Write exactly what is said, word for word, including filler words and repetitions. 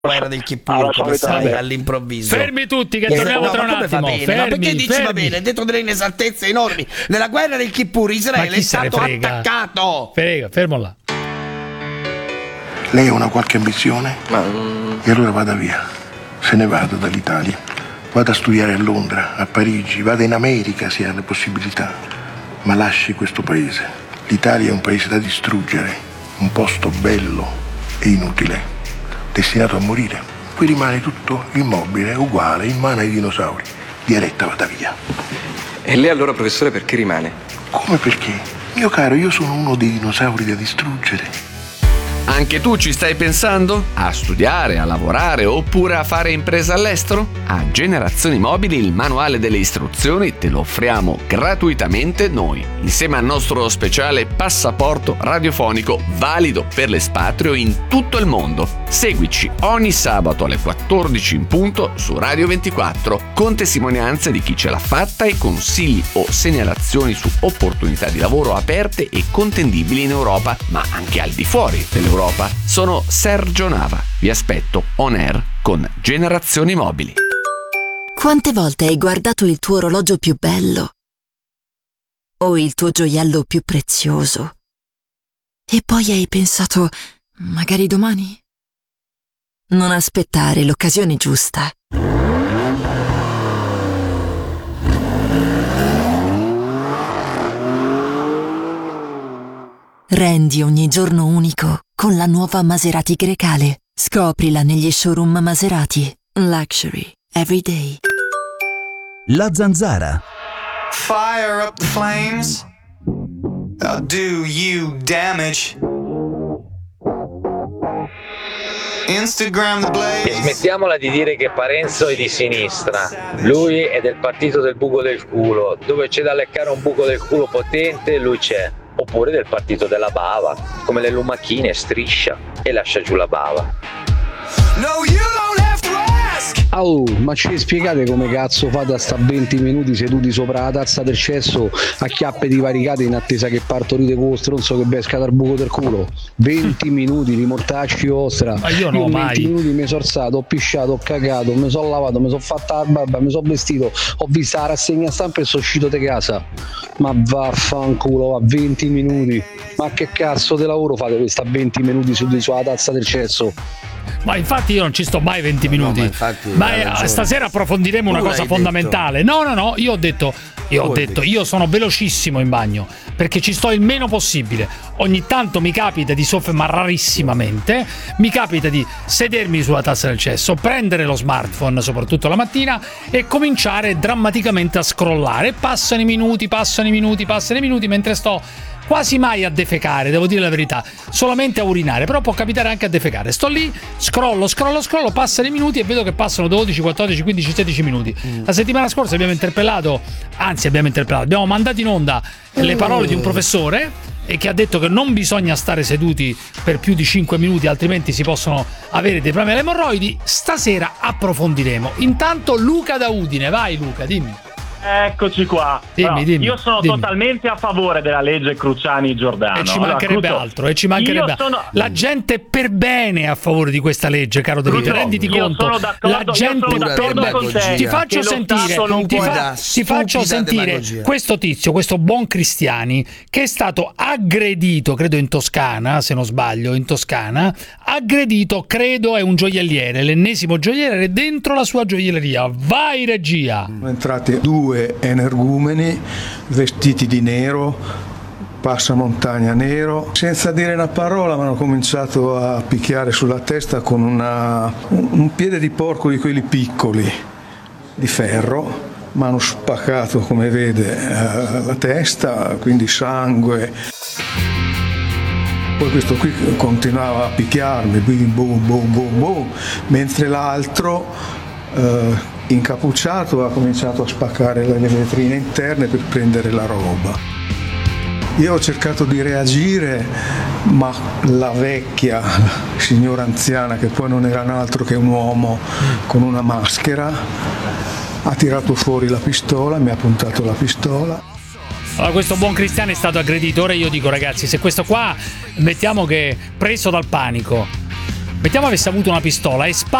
guerra del Kippur, come sai, all'improvviso. Fermi tutti che torniamo tra un attimo. Bene, fermi, ma perché dici fermi. va bene? Detto delle inesattezze enormi. Nella guerra del Kippur Israele è stato attaccato. Frega, fermo là. Lei ha una qualche ambizione? Ma mm... E allora vada via. Se ne vada dall'Italia. Vada a studiare a Londra, a Parigi, vada in America se ha le possibilità. Ma lasci questo paese. L'Italia è un paese da distruggere, un posto bello e inutile, destinato a morire. Qui rimane tutto immobile, uguale, in mano ai dinosauri. Dialetta, vada via. E lei allora, professore, perché rimane? Come perché? Mio caro, io sono uno dei dinosauri da distruggere. Anche tu ci stai pensando? A studiare, a lavorare oppure a fare impresa all'estero? A Generazioni Mobili il manuale delle istruzioni te lo offriamo gratuitamente noi, insieme al nostro speciale passaporto radiofonico valido per l'espatrio in tutto il mondo. Seguici ogni sabato alle quattordici in punto su Radio ventiquattro con testimonianze di chi ce l'ha fatta e consigli o segnalazioni su opportunità di lavoro aperte e contendibili in Europa, ma anche al di fuori dell'Europa. Sono Sergio Nava. Vi aspetto on air con Generazioni Mobili. Quante volte hai guardato il tuo orologio più bello? O il tuo gioiello più prezioso? E poi hai pensato, magari domani? Non aspettare l'occasione giusta. Rendi ogni giorno unico con la nuova Maserati Grecale. Scoprila negli showroom Maserati. Luxury every day. La Zanzara. Fire up the flames. I'll do you damage. Instagram the blaze. E smettiamola di dire che Parenzo è di sinistra. Lui è del partito del buco del culo. Dove c'è da leccare un buco del culo potente, lui c'è. Oppure del partito della bava, come le lumachine, striscia e lascia giù la bava. No, you don't have to ask. Oh, ma ci spiegate come cazzo fate a sta venti minuti seduti sopra la tazza del cesso a chiappe divaricate in attesa che partorite con lo stronzo che besca dal buco del culo? venti minuti di mortacci vostra. Ma io no, io mai. venti minuti mi sono alzato, ho pisciato, ho cagato, mi sono lavato, mi sono fatta la barba, mi sono vestito, ho visto la rassegna stampa e sono uscito di casa. Ma vaffanculo, va venti minuti. Ma che cazzo di lavoro fate questa venti minuti seduti sulla tazza del cesso? Ma infatti io non ci sto mai venti minuti. No, ma infatti, ma stasera approfondiremo una cosa fondamentale. Detto. No, no, no, io ho detto, io ho detto, io sono velocissimo in bagno perché ci sto il meno possibile. Ogni tanto mi capita di soffrire, ma rarissimamente, mi capita di sedermi sulla tazza del cesso, prendere lo smartphone, soprattutto la mattina, e cominciare drammaticamente a scrollare. Passano i minuti, passano i minuti, passano i minuti mentre sto quasi mai a defecare, devo dire la verità, solamente a urinare, però può capitare anche a defecare. Sto lì, scrollo, scrollo, scrollo, passano i minuti e vedo che passano dodici, quattordici, quindici, sedici minuti. Mm. La settimana scorsa abbiamo interpellato, anzi abbiamo interpellato, abbiamo mandato in onda le parole di un professore e che ha detto che non bisogna stare seduti per più di cinque minuti, altrimenti si possono avere dei problemi alle emorroidi. Stasera approfondiremo. Intanto Luca da Udine, vai Luca, dimmi. Eccoci qua. Dimmi, allora, dimmi, io sono dimmi. totalmente a favore della legge Cruciani-Giordano. E ci mancherebbe allora, altro, e ci mancherebbe sono... La gente per bene è a favore di questa legge, caro Davide, renditi io conto. Sono d'accordo, la gente io sono d'accordo per con te. Ti faccio sentire, ti, fa, ti faccio sentire demagogia. Questo tizio, questo buon Cristiani, che è stato aggredito, credo in Toscana, se non sbaglio, in Toscana, aggredito, credo è un gioielliere, l'ennesimo gioielliere dentro la sua gioielleria. Vai regia. Sono entrati due energumeni vestiti di nero, passamontagna nero, senza dire una parola mi hanno cominciato a picchiare sulla testa con una, un, un piede di porco di quelli piccoli di ferro. Mi hanno spaccato, come vede, la testa, quindi sangue. Poi questo qui continuava a picchiarmi, boom, boom, boom, boom, boom, mentre l'altro eh, incappucciato ha cominciato a spaccare le vetrine interne per prendere la roba. Io ho cercato di reagire, ma la vecchia signora anziana, che poi non era altro che un uomo con una maschera, ha tirato fuori la pistola, mi ha puntato la pistola. Allora, questo buon Cristiano è stato aggredito. Ora io dico, ragazzi, se questo qua, mettiamo che preso dal panico, mettiamo avesse avuto una pistola e spara